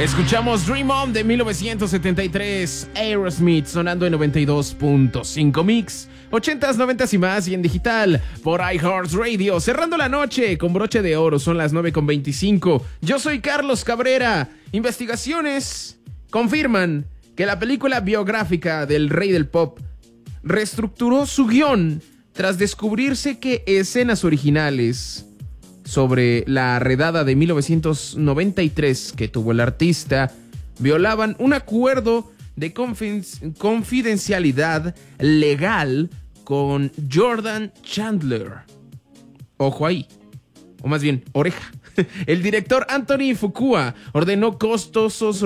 Escuchamos Dream On de 1973, Aerosmith, sonando en 92.5 Mix, 80s, 90s y más, y en digital por iHeartRadio. Cerrando la noche con broche de oro, son las 9:25. Yo soy Carlos Cabrera. Investigaciones confirman que la película biográfica del rey del pop reestructuró su guión tras descubrirse que escenas originales sobre la redada de 1993 que tuvo el artista violaban un acuerdo de confidencialidad legal con Jordan Chandler. Ojo ahí, o más bien, oreja. El director Anthony Fuqua ordenó costosos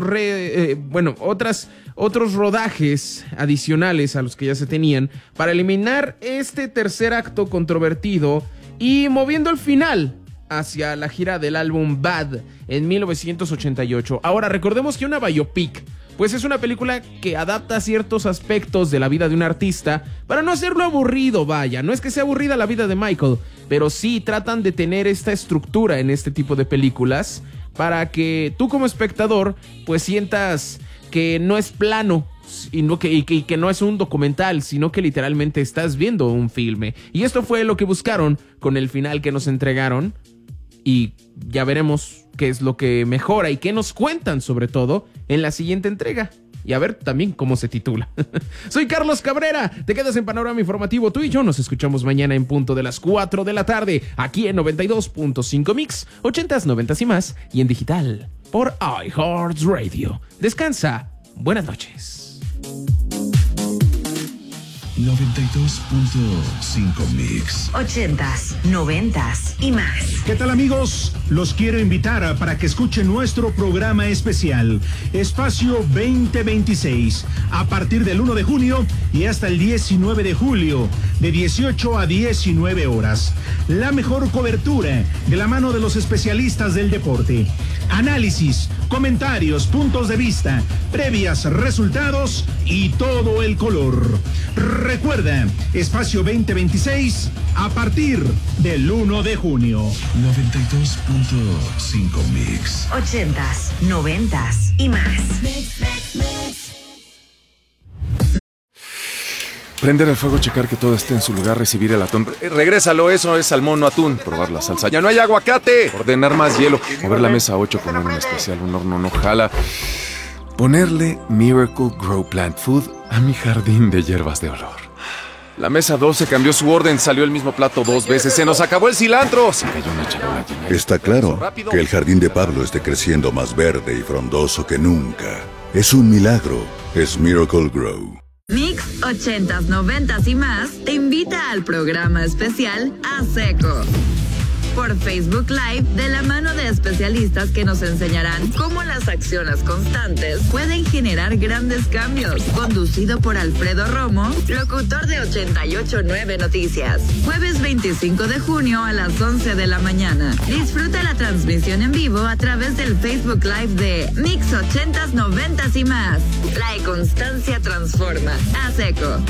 otros rodajes adicionales a los que ya se tenían para eliminar este tercer acto controvertido y moviendo el final hacia la gira del álbum Bad en 1988. Ahora, recordemos que una biopic, pues es una película que adapta ciertos aspectos de la vida de un artista para no hacerlo aburrido, vaya. No es que sea aburrida la vida de Michael, pero sí tratan de tener esta estructura en este tipo de películas para que tú como espectador pues sientas que no es plano y que no es un documental, sino que literalmente estás viendo un filme. Y esto fue lo que buscaron con el final que nos entregaron. Y ya veremos qué es lo que mejora y qué nos cuentan sobre todo en la siguiente entrega. Y a ver también cómo se titula. Soy Carlos Cabrera, te quedas en Panorama Informativo. Tú y yo nos escuchamos mañana en punto de las 4 de la tarde, aquí en 92.5 Mix, 80s, 90s y más, y en digital por iHeartRadio. Descansa, buenas noches. 92.5 Mix. 80s, 90s y más. ¿Qué tal, amigos? Los quiero invitar para que escuchen nuestro programa especial Espacio 2026 a partir del 1 de junio y hasta el 19 de julio de 18 a 19 horas. La mejor cobertura de la mano de los especialistas del deporte. Análisis, comentarios, puntos de vista, previas, resultados y todo el color. Recuerda, Espacio 2026 a partir del 1 de junio. 92.5 Mix. 80s, 90s y más. Prender el fuego, checar que todo esté en su lugar, recibir el atún. Regrésalo, eso es salmón, no atún. Probar la salsa. ¡Ya no hay aguacate! Ordenar más hielo. Mover la mesa 8, poner un especial, un horno no jala. Ponerle Miracle Grow Plant Food a mi jardín de hierbas de olor. La mesa 12 cambió su orden, salió el mismo plato 2 veces. ¡Se nos acabó el cilantro! Se cayó una charola llena. Está claro que el jardín de Pablo esté creciendo más verde y frondoso que nunca. Es un milagro. Es Miracle Grow. Mix 80s, 90s y más te invita al programa especial A Seco por Facebook Live, de la mano de especialistas que nos enseñarán cómo las acciones constantes pueden generar grandes cambios. Conducido por Alfredo Romo, locutor de 889 Noticias. Jueves 25 de junio a las 11 de la mañana. Disfruta la transmisión en vivo a través del Facebook Live de Mix 80s, 90s y más. La constancia transforma. A Seco.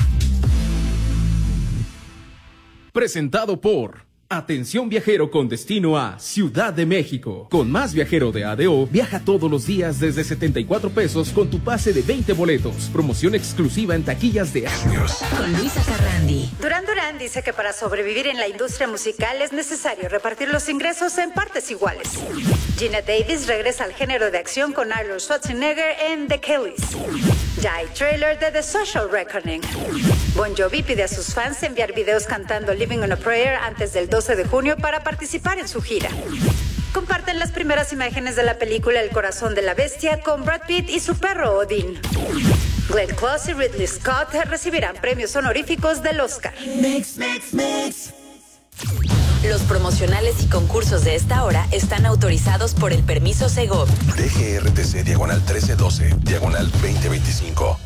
Presentado por Atención viajero con destino a Ciudad de México. Con Más Viajero de ADO, viaja todos los días desde 74 pesos con tu pase de 20 boletos. Promoción exclusiva en taquillas de años. Con Luisa Carrandi. Duran Duran dice que para sobrevivir en la industria musical es necesario repartir los ingresos en partes iguales. Gina Davis regresa al género de acción con Arnold Schwarzenegger en The Kellys. Ya hay trailer de The Social Reckoning. Bon Jovi pide a sus fans enviar videos cantando Living on a Prayer antes del 12 de junio para participar en su gira. Comparten las primeras imágenes de la película El Corazón de la Bestia con Brad Pitt y su perro Odin. Glenn Close y Ridley Scott recibirán premios honoríficos del Oscar. Los promocionales y concursos de esta hora están autorizados por el permiso Segov. DGRTC diagonal 1312 diagonal 2025.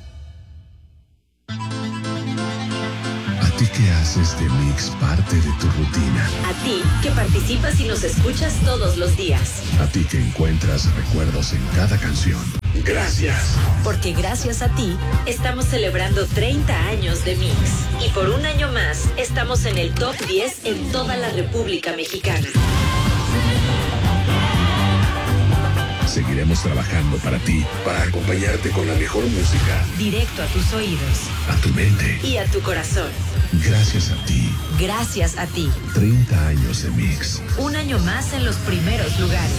¿A ti que haces de Mix parte de tu rutina? A ti que participas y nos escuchas todos los días. A ti que encuentras recuerdos en cada canción. Gracias. Porque gracias a ti estamos celebrando 30 años de Mix. Y por un año más estamos en el top 10 en toda la República Mexicana. Seguiremos trabajando para ti, para acompañarte con la mejor música. Directo a tus oídos. A tu mente. Y a tu corazón. Gracias a ti. Gracias a ti. 30 años de Mix. Un año más en los primeros lugares.